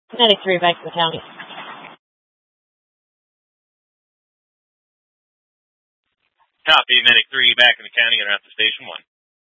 Medic 3 back to the county. Copy, Medic 3 back in the county and out to Station 1.